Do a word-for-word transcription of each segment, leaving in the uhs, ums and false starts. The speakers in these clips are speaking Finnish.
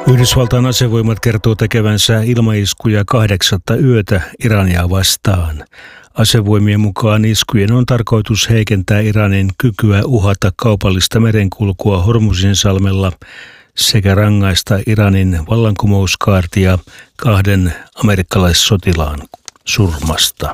Yhdysvaltain asevoimat kertoo tekevänsä ilmaiskuja kahdeksatta yötä Irania vastaan. Asevoimien mukaan iskujen on tarkoitus heikentää Iranin kykyä uhata kaupallista merenkulkua Hormuzinsalmella sekä rangaista Iranin vallankumouskaartia kahden amerikkalaissotilaan surmasta.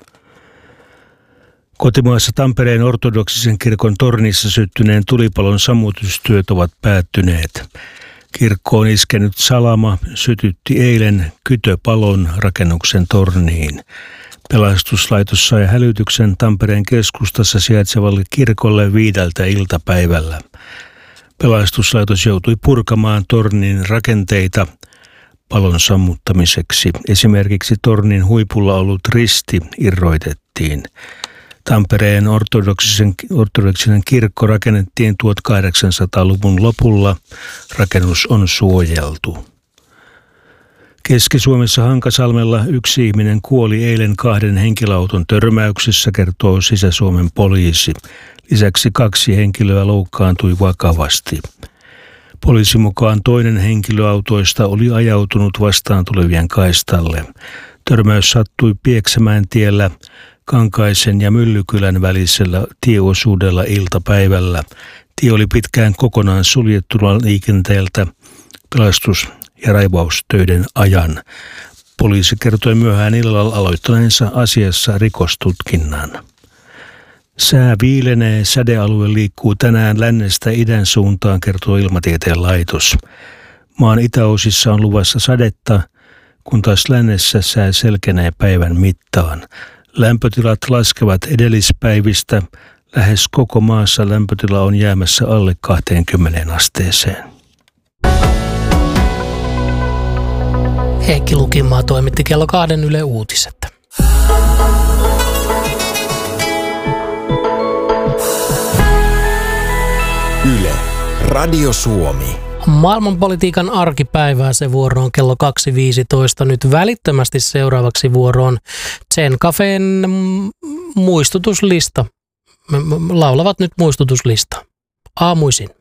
Kotimaassa Tampereen ortodoksisen kirkon tornissa syttyneen tulipalon sammutustyöt ovat päättyneet. Kirkkoon iskenyt salama sytytti eilen kytöpalon rakennuksen torniin. Pelastuslaitos sai hälytyksen Tampereen keskustassa sijaitsevalle kirkolle viideltä iltapäivällä. Pelastuslaitos joutui purkamaan tornin rakenteita palon sammuttamiseksi. Esimerkiksi tornin huipulla ollut risti irroitettiin. Tampereen ortodoksisen, ortodoksinen kirkko rakennettiin tuhatkahdeksansataaluvun lopulla. Rakennus on suojeltu. Keski-Suomessa Hankasalmella yksi ihminen kuoli eilen kahden henkilöauton törmäyksessä, kertoo Sisä-Suomen poliisi. Lisäksi kaksi henkilöä loukkaantui vakavasti. Poliisin mukaan toinen henkilöautoista oli ajautunut vastaan tulevien kaistalle. Törmäys sattui Pieksämäen tiellä Kankaisen ja Myllykylän välisellä tieosuudella iltapäivällä. Tie oli pitkään kokonaan suljettuna liikenteeltä pelastus- ja raivaustöiden ajan. Poliisi kertoi myöhään illalla aloittaneensa asiassa rikostutkinnan. Sää viilenee, sädealue liikkuu tänään lännestä idän suuntaan, kertoo Ilmatieteen laitos. Maan itäosissa on luvassa sadetta, kun taas lännessä sää selkenee päivän mittaan. Lämpötilat laskevat edellispäivistä. Lähes koko maassa lämpötila on jäämässä alle kaksikymmentä asteeseen. Heikki Lukimaa toimitti kello kahden Yle Uutiset. Yle, Radio Suomi. Maailmanpolitiikan arkipäivää, se vuoro on kello kaksi viisitoista. Nyt välittömästi seuraavaksi vuoroon Zen Cafén muistutuslista. Laulavat nyt muistutuslista. Aamuisin.